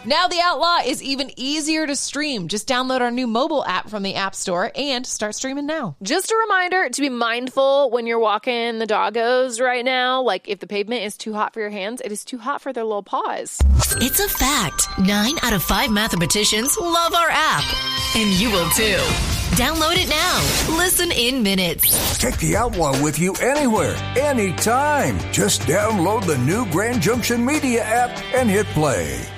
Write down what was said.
Now The Outlaw is even easier to stream. Just download our new mobile app from the App Store and start streaming now. Just a reminder to be mindful when you're walking the doggos right now. Like, if the pavement is too hot for your hands, it is too hot for their little paws. It's a fact. 9 out of 5 mathematicians love our app. And you will too. Download it now. Listen in minutes. Take The Outlaw with you anywhere, anytime. Just download the new Grand Junction Media app and hit play.